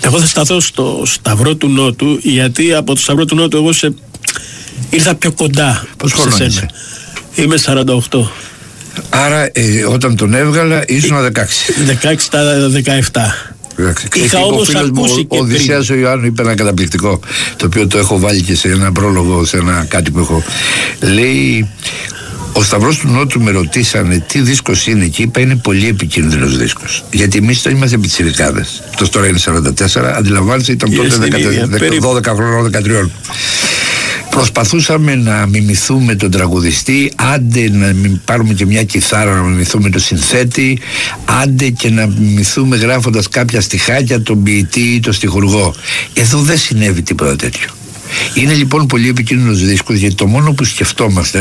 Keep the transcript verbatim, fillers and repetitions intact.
Εγώ θα σταθώ στο Σταυρό του Νότου, γιατί από το Σταυρό του Νότου εγώ σε... ήρθα πιο κοντά. Πώς χρόνο είσαι? Είμαι σαράντα οκτώ. Άρα ε, όταν τον έβγαλα ήσουν δεκαέξι. δεκαέξι στα δεκαεπτά. Είχα όμως ακούσει και ο Οδυσσέας ο Ιωάννου είπε ένα καταπληκτικό, το οποίο το έχω βάλει και σε ένα πρόλογο, σε ένα κάτι που έχω. Λέει, ο Σταυρός του Νότου με ρωτήσανε τι δίσκος είναι και είπα είναι πολύ επικίνδυνος δίσκος. Γιατί εμείς τώρα είμαστε πιτσιρικάδες. Το τώρα είναι σαράντα τέσσερα, αντιλαμβάνεσαι, ήταν τότε δώδεκα χρονών, δεκατρία. Προσπαθούσαμε να μιμηθούμε τον τραγουδιστή, άντε να πάρουμε και μια κιθάρα να μιμηθούμε τον συνθέτη, άντε και να μιμηθούμε γράφοντας κάποια στιχάκια τον ποιητή ή τον στιχουργό. Εδώ δεν συνέβη τίποτα τέτοιο. Είναι λοιπόν πολύ επικίνδυνος δίσκος, γιατί το μόνο που σκεφτόμαστε